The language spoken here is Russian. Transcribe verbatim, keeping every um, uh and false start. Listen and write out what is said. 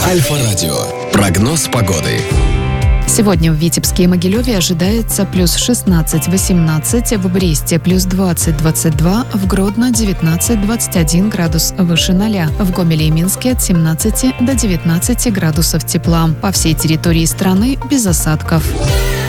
Альфа-радио. Прогноз погоды. Сегодня в Витебске и Могилеве ожидается плюс шестнадцать-восемнадцать, в Бресте плюс двадцать-двадцать два, в Гродно девятнадцать-двадцать один градус выше ноля, в Гомеле и Минске от семнадцати до девятнадцати градусов тепла. По всей территории страны без осадков.